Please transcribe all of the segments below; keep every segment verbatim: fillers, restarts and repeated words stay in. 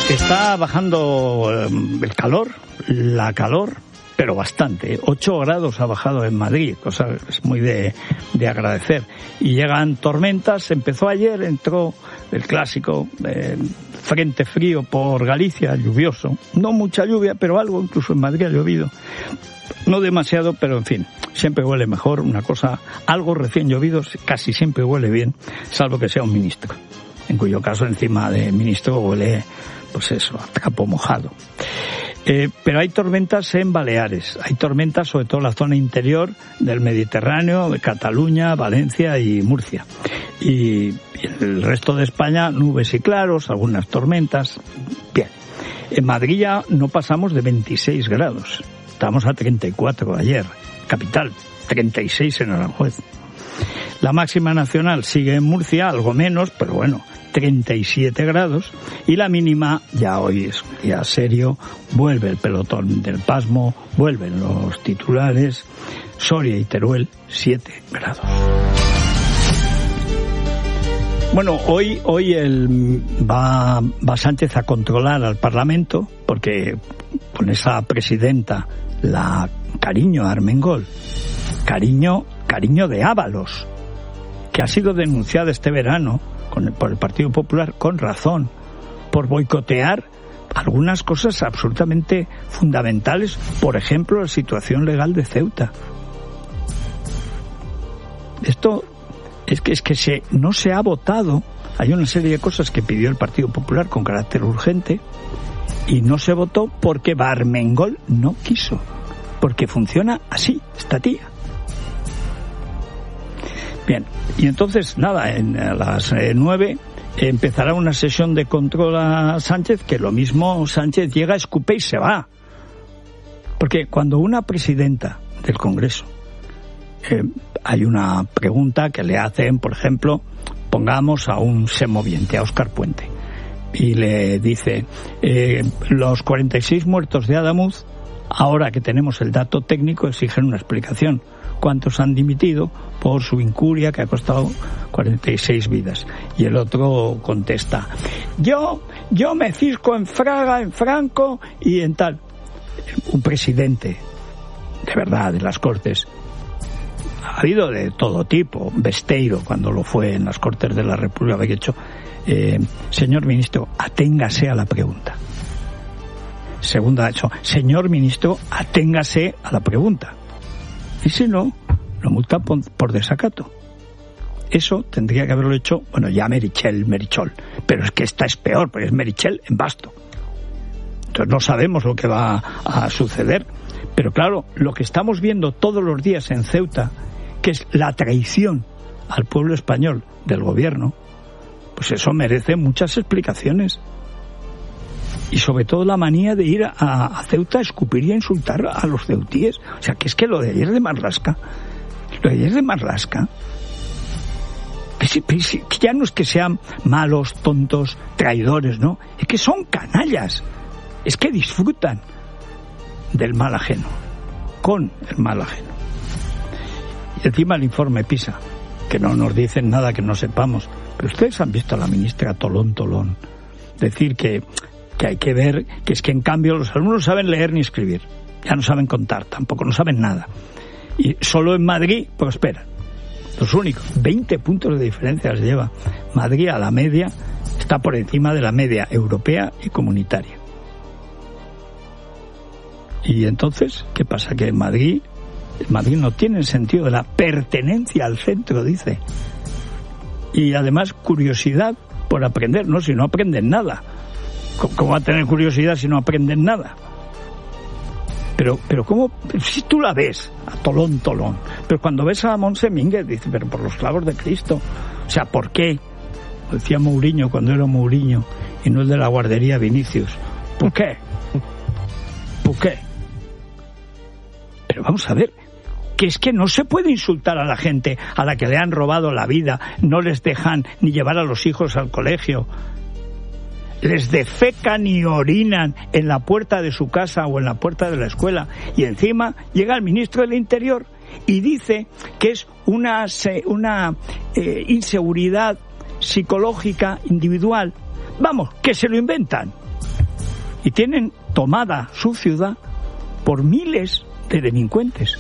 Está bajando el calor, la calor, pero bastante. ocho grados ha bajado en Madrid, cosa es muy de, de agradecer. Y llegan tormentas, empezó ayer, entró el clásico eh, frente frío por Galicia, lluvioso. No mucha lluvia, pero algo, incluso en Madrid ha llovido. No demasiado, pero en fin, siempre huele mejor. Una cosa, algo recién llovido casi siempre huele bien, salvo que sea un ministro. En cuyo caso encima de ministro huele, pues eso, a trapo mojado. Eh, pero hay tormentas en Baleares, hay tormentas sobre todo en la zona interior del Mediterráneo, de Cataluña, Valencia y Murcia. Y, y el resto de España, nubes y claros, algunas tormentas. Bien, en Madrid ya no pasamos de veintiséis grados, estamos a treinta y cuatro ayer, capital, treinta y seis en Aranjuez. La máxima nacional sigue en Murcia, algo menos, pero bueno, treinta y siete grados, y la mínima, ya hoy es un día serio, vuelve el pelotón del pasmo, vuelven los titulares, Soria y Teruel, siete grados. Bueno, hoy hoy el, va, va Sánchez a controlar al Parlamento, porque con esa presidenta, la Cariño Armengol, Cariño, Cariño de Ábalos, que ha sido denunciada este verano con el, por el Partido Popular, con razón, por boicotear algunas cosas absolutamente fundamentales, por ejemplo, la situación legal de Ceuta. Esto es que, es que se, no se ha votado, hay una serie de cosas que pidió el Partido Popular con carácter urgente, y no se votó porque Armengol no quiso, porque funciona así, esta tía. Bien, y entonces, nada, en, a las eh, nueve empezará una sesión de control a Sánchez, que lo mismo Sánchez llega, escupe y se va. Porque cuando una presidenta del Congreso, eh, hay una pregunta que le hacen, por ejemplo, pongamos a un semoviente, a Óscar Puente, y le dice, eh, los cuarenta y seis muertos de Adamuz, ahora que tenemos el dato técnico, exigen una explicación. ¿Cuántos han dimitido por su incuria que ha costado cuarenta y seis vidas? Y el otro contesta, yo yo me cisco en Fraga, en Franco y en tal. Un presidente, de verdad, de las Cortes, ha habido de todo tipo. Besteiro, cuando lo fue en las Cortes de la República, había hecho, eh, señor ministro, aténgase a la pregunta. Segunda, hecho, señor ministro, aténgase a la pregunta. Y si no, lo multa por, por desacato. Eso tendría que haberlo hecho, bueno, ya Merichel, Merichol. Pero es que esta es peor, porque es Merichel en Basto. Entonces no sabemos lo que va a suceder. Pero claro, lo que estamos viendo todos los días en Ceuta, que es la traición al pueblo español del gobierno, pues eso merece muchas explicaciones. Y sobre todo la manía de ir a, a Ceuta a escupir y a insultar a los ceutíes. O sea, que es que lo de ayer de Marlaska, lo de ayer de Marlaska, que, si, que ya no es que sean malos, tontos, traidores, ¿no? Es que son canallas. Es que disfrutan del mal ajeno, con el mal ajeno. Y encima el informe PISA, que no nos dicen nada que no sepamos. Pero ustedes han visto a la ministra Tolón Tolón decir que... que hay que ver que es que en cambio los alumnos no saben leer ni escribir, ya no saben contar tampoco, no saben nada, y solo en Madrid, pues espera, los únicos, veinte puntos de diferencia les lleva Madrid a la media, está por encima de la media europea y comunitaria. Y entonces, ¿qué pasa? Que en Madrid, Madrid no tiene el sentido de la pertenencia al centro, dice, y además curiosidad por aprender, no, si no aprenden nada. ¿Cómo va a tener curiosidad si no aprenden nada? Pero, pero ¿cómo? Si tú la ves, a Tolón, Tolón. Pero cuando ves a Montse Mínguez, dices, pero por los clavos de Cristo. O sea, ¿por qué? Decía Mourinho cuando era Mourinho, y no el de la guardería Vinicius. ¿Por qué? ¿Por qué? Pero vamos a ver, que es que no se puede insultar a la gente a la que le han robado la vida, no les dejan ni llevar a los hijos al colegio, les defecan y orinan en la puerta de su casa o en la puerta de la escuela, y encima llega el ministro del Interior y dice que es una, una eh, inseguridad psicológica individual. Vamos, que se lo inventan. y tienen tomada su ciudad por miles de delincuentes.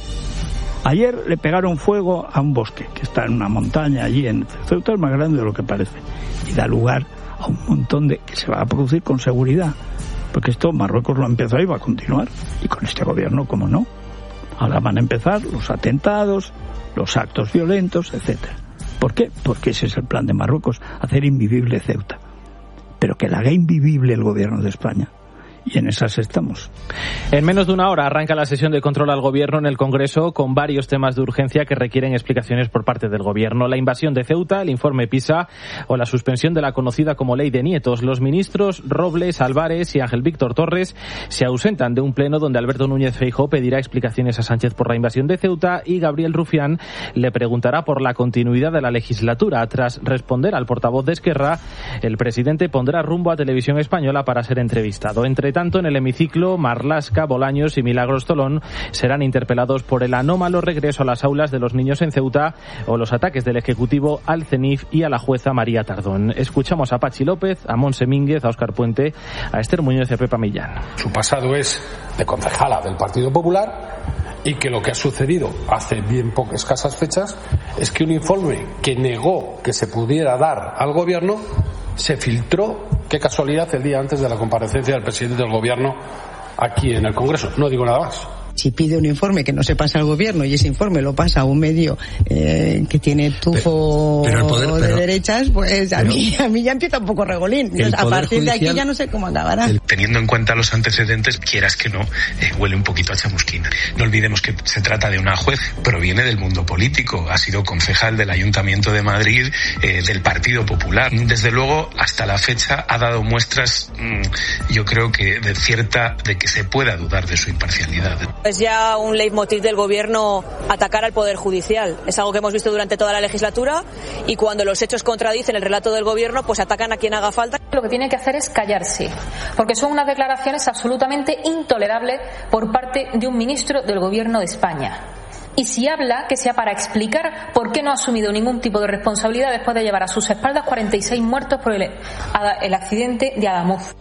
Ayer le pegaron fuego a un bosque que está en una montaña allí en Ceuta, es más grande de lo que parece, y da lugar a un montón de que se va a producir con seguridad, porque esto Marruecos lo empezó y va a continuar, y con este gobierno, como no. Ahora van a empezar los atentados, los actos violentos, etcétera. ¿Por qué? Porque ese es el plan de Marruecos, hacer invivible Ceuta, pero que la haga invivible el gobierno de España. Y en esas estamos. En menos de una hora arranca la sesión de control al gobierno en el Congreso con varios temas de urgencia que requieren explicaciones por parte del gobierno. La invasión de Ceuta, el informe PISA o la suspensión de la conocida como Ley de Nietos. Los ministros Robles, Álvarez y Ángel Víctor Torres se ausentan de un pleno donde Alberto Núñez Feijóo pedirá explicaciones a Sánchez por la invasión de Ceuta y Gabriel Rufián le preguntará por la continuidad de la legislatura. Tras responder al portavoz de Esquerra, el presidente pondrá rumbo a Televisión Española para ser entrevistado. Entre tanto, en el hemiciclo, Marlaska, Bolaños y Milagros Tolón serán interpelados por el anómalo regreso a las aulas de los niños en Ceuta o los ataques del Ejecutivo al CENIF y a la jueza María Tardón. Escuchamos a Pachi López, a Montse Mínguez, a Óscar Puente, a Esther Muñoz y a Pepa Millán. Su pasado es de concejala del Partido Popular y que lo que ha sucedido hace bien pocas escasas fechas es que un informe que negó que se pudiera dar al gobierno se filtró, qué casualidad, el día antes de la comparecencia del presidente del gobierno aquí en el Congreso. No digo nada más. Si pide un informe que no se pasa al gobierno y ese informe lo pasa a un medio eh, que tiene tufo pero, pero poder, de pero, derechas, pues a, pero, mí, a mí ya empieza un poco regolín. Entonces, a partir judicial, de aquí ya no sé cómo acabará. El, teniendo en cuenta los antecedentes, quieras que no, eh, huele un poquito a chamusquina. No olvidemos que se trata de una juez, proviene del mundo político, ha sido concejal del Ayuntamiento de Madrid, eh, del Partido Popular. Desde luego, hasta la fecha ha dado muestras, mmm, yo creo que de cierta, de que se pueda dudar de su imparcialidad. Es ya un leitmotiv del gobierno atacar al Poder Judicial. Es algo que hemos visto durante toda la legislatura y cuando los hechos contradicen el relato del gobierno, pues atacan a quien haga falta. Lo que tiene que hacer es callarse, porque son unas declaraciones absolutamente intolerables por parte de un ministro del gobierno de España. Y si habla, que sea para explicar por qué no ha asumido ningún tipo de responsabilidad después de llevar a sus espaldas cuarenta y seis muertos por el, el accidente de Adamuz.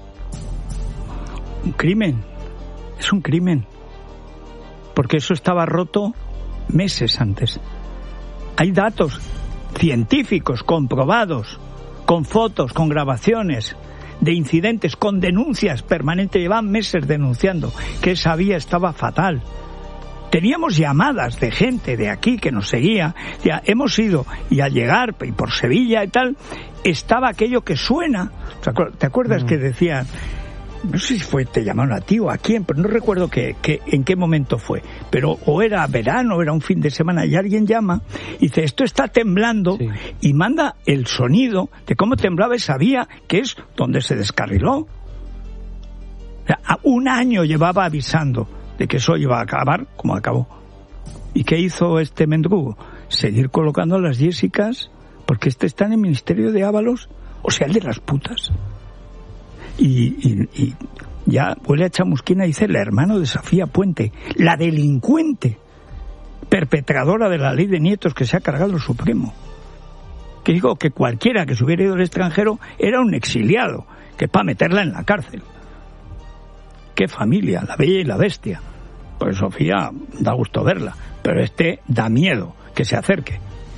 Un crimen. Es un crimen. Porque eso estaba roto meses antes. Hay datos científicos comprobados, con fotos, con grabaciones de incidentes, con denuncias permanentes. Llevan meses denunciando que esa vía estaba fatal. Teníamos llamadas de gente de aquí que nos seguía. Ya hemos ido, y al llegar y por Sevilla y tal, estaba aquello que suena. ¿Te acuerdas mm. que decían? No sé si fue, te llamaron a ti o a quién, pero no recuerdo que, que, en qué momento fue. Pero o era verano, o era un fin de semana, y alguien llama y dice, esto está temblando, sí. Y manda el sonido de cómo temblaba esa vía, que es donde se descarriló. O sea, un año llevaba avisando de que eso iba a acabar como acabó. ¿Y qué hizo este mendrugo? Seguir colocando a las Jessicas, porque este está en el Ministerio de Ábalos, o sea, el de las putas. Y, y, y ya huele a chamusquina, dice el hermano de Sofía Puente, la delincuente perpetradora de la ley de nietos que se ha cargado el Supremo. Que digo que cualquiera que se hubiera ido al extranjero era un exiliado, que para meterla en la cárcel. Qué familia, la bella y la bestia. Pues Sofía da gusto verla, pero este da miedo que se acerque.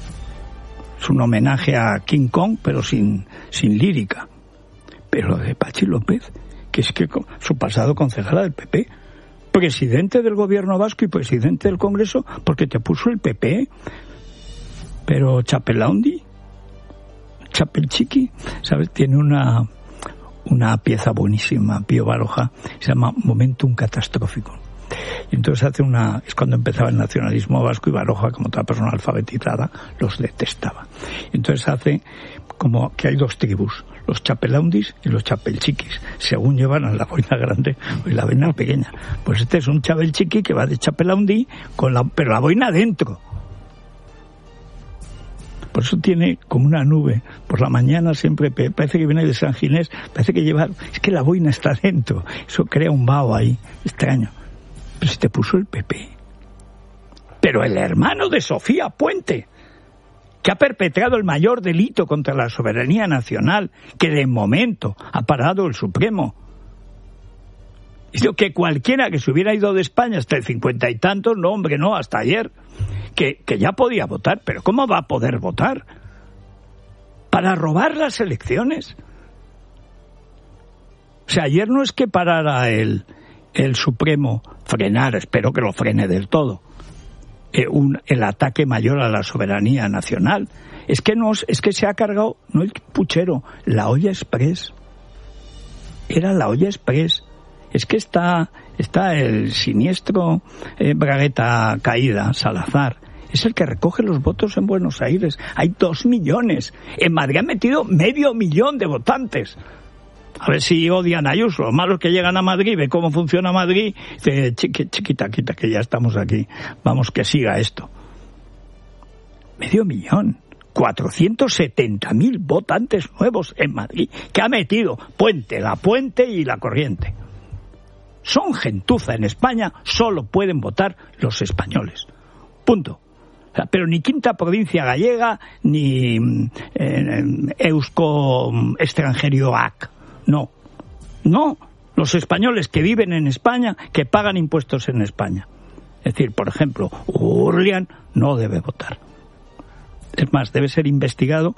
Es un homenaje a King Kong, pero sin, sin lírica. Pero lo de Pachi López, que es que su pasado concejala del P P, presidente del gobierno vasco y presidente del Congreso, porque te puso el P P. Pero Chapelaundi, Chapelchiqui, ¿sabes? Tiene una, una pieza buenísima, Pío Baroja, se llama Momentum Catastrófico. Y entonces hace una, es cuando empezaba el nacionalismo vasco y Baroja, como toda persona alfabetizada, los detestaba. Y entonces hace como que hay dos tribus, los chapelaundis y los chapelchiquis, según llevan a la boina grande y la boina pequeña. Pues este es un chapelchiqui que va de chapelaundi, con la, pero la boina dentro. Por eso tiene como una nube. Por la mañana siempre parece que viene de San Ginés, parece que lleva, es que la boina está dentro. Eso crea un vaho ahí, extraño. Pero si te puso el P P. Pero el hermano de Sofía Puente, que ha perpetrado el mayor delito contra la soberanía nacional, que de momento ha parado el Supremo. Y que cualquiera que se hubiera ido de España hasta el cincuenta y tantos, no, hombre, no, hasta ayer, que, que ya podía votar. Pero ¿cómo va a poder votar? ¿Para robar las elecciones? O sea, ayer no es que parara el, el Supremo, frenar, espero que lo frene del todo, eh, un, el ataque mayor a la soberanía nacional. Es que, no, es que se ha cargado, no el puchero, la olla express. Era la olla express. Es que está, está el siniestro eh, Bragueta Caída, Salazar, es el que recoge los votos en Buenos Aires. Hay dos millones. En Madrid han metido medio millón de votantes. A ver si odian a Ayuso. Los malos que llegan a Madrid, ve cómo funciona Madrid, dice, chiquita, quita, que ya estamos aquí. Vamos, que siga esto. Medio millón. cuatrocientos setenta mil votantes nuevos en Madrid. ¿Qué ha metido? Puente, la Puente y la Corriente. Son gentuza en España, solo pueden votar los españoles. Punto. O sea, pero ni quinta provincia gallega, ni eh, Eusko Extranjerioak. No. No. Los españoles que viven en España, que pagan impuestos en España. Es decir, por ejemplo, Urlian no debe votar. Es más, debe ser investigado